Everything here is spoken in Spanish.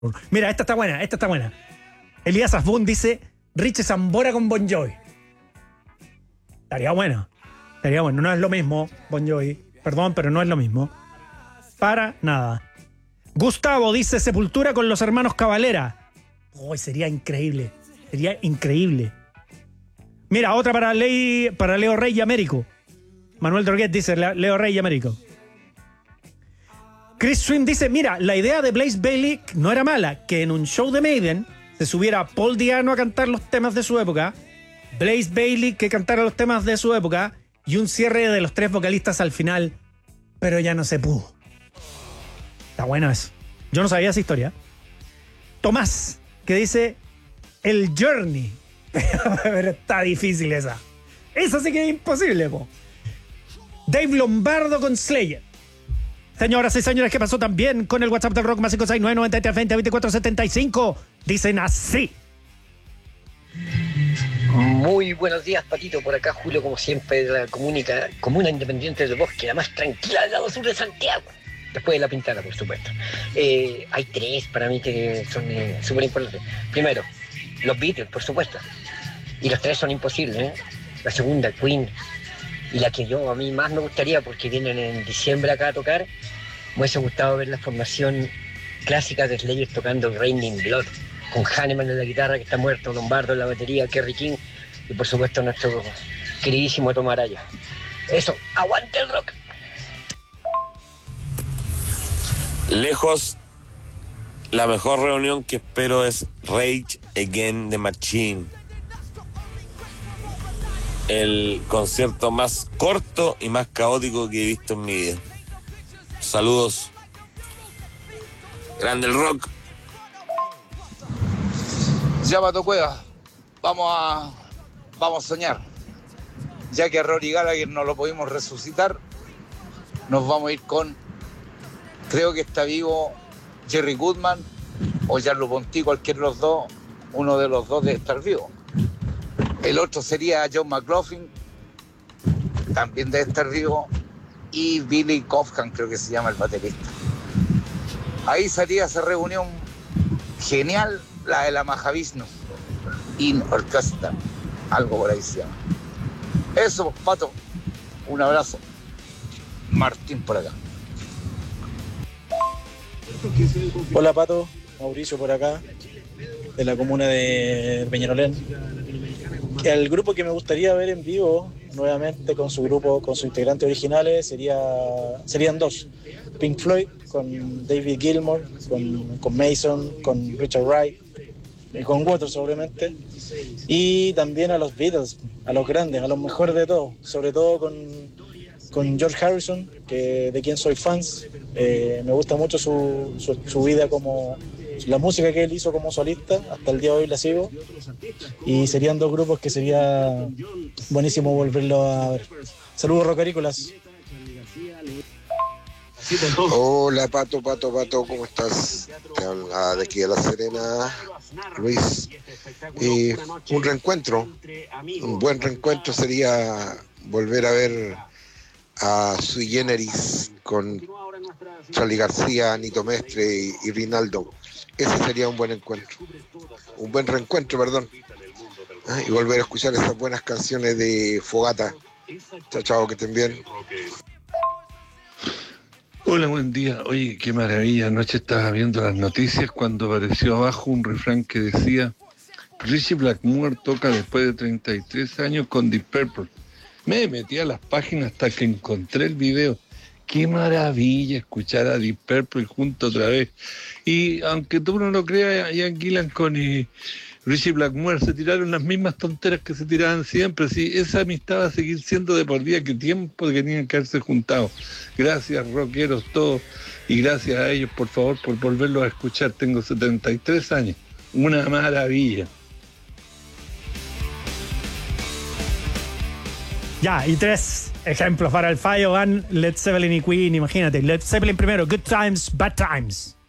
Mira, esta está buena. Elías Asbun dice Richie Sambora con Bon Jovi. Estaría bueno. No es lo mismo, Bon Jovi. Perdón, pero no es lo mismo. Para nada. Gustavo dice Sepultura con los hermanos Cavalera. Sería increíble. Mira, otra para Leo Rey y Américo. Manuel Droguet dice Leo Rey y Américo. Chris Swim dice, mira, la idea de Blaze Bayley no era mala, que en un show de Maiden se subiera Paul Diano a cantar los temas de su época, Blaze Bayley que cantara los temas de su época y un cierre de los 3 vocalistas al final, pero ya no se pudo. Está bueno eso. Yo no sabía esa historia. Tomás, que dice el Journey. Pero está difícil esa. Esa sí que es imposible, po. Dave Lombardo con Slayer. Señoras y señores, ¿qué pasó también con el WhatsApp del Rock más 569-9320-2475? Dicen así. Muy buenos días, Patito. Por acá, Julio, como siempre, de la Comuna Independiente del Bosque, la más tranquila del lado sur de Santiago. Después de La Pintana, por supuesto. Hay 3 para mí que son súper importantes. Primero, los Beatles, por supuesto. Y los 3 son imposibles, ¿eh? La segunda, Queen. Y la que a mí más me gustaría, porque vienen en diciembre acá a tocar, me hubiese gustado ver la formación clásica de Slayer tocando Raining Blood, con Hanneman en la guitarra, que está muerto, Lombardo en la batería, Kerry King, y por supuesto nuestro queridísimo Tom Araya. Eso, ¡aguante el rock! Lejos, la mejor reunión que espero es Rage Against the Machine. El concierto más corto y más caótico que he visto en mi vida. Saludos. Grande el rock. Ya, Pato Cueva, vamos a soñar. Ya que a Rory Gallagher no lo pudimos resucitar, nos vamos a ir con, creo que está vivo Jerry Goodman o Gianlu Ponti, cualquiera de los dos, uno de los dos debe estar vivo. El otro sería John McLaughlin, también debe estar vivo, y Billy Cobham, creo que se llama el baterista. Ahí salía esa reunión genial, la de la Mahavishnu In Orchestra, algo por ahí se llama. Eso, Pato, un abrazo. Martín por acá. Hola, Pato, Mauricio por acá, de la comuna de Peñalolén. El grupo que me gustaría ver en vivo nuevamente con su grupo, con sus integrantes originales, serían 2. Pink Floyd con David Gilmour, con Mason, con Richard Wright y con Waters obviamente, y también a los Beatles, a los grandes, a los mejores de todos, sobre todo con George Harrison, de quien soy fans. Me gusta mucho su vida, como la música que él hizo como solista, hasta el día de hoy la sigo, y serían 2 grupos que sería buenísimo volverlo a ver. Saludos, rockerícolas. Hola, Pato, ¿cómo estás? Te habla de aquí de La Serena, Luis. Un buen reencuentro sería volver a ver a Sui Generis con Charly García, Nito Mestre y Rinaldo. Ese sería un buen reencuentro, perdón. Y volver a escuchar esas buenas canciones de Fogata. Chao, que estén bien. Hola, buen día. Oye, qué maravilla. Anoche estaba viendo las noticias cuando apareció abajo un refrán que decía: Richie Blackmore toca después de 33 años con Deep Purple. Me metí a las páginas hasta que encontré el video. Qué maravilla escuchar a Deep Purple junto otra vez. Y aunque tú no lo creas, Ian Gillan con Richie Blackmore se tiraron las mismas tonteras que se tiraban siempre. Sí, esa amistad va a seguir siendo de por vida. Qué tiempo que tenían que haberse juntado. Gracias, rockeros todos. Y gracias a ellos, por favor, por volverlos a escuchar. Tengo 73 años. Una maravilla. Ya, y 3 ejemplos para el fallo van Led Zeppelin y Queen. Imagínate, Led Zeppelin primero, Good Times, Bad Times.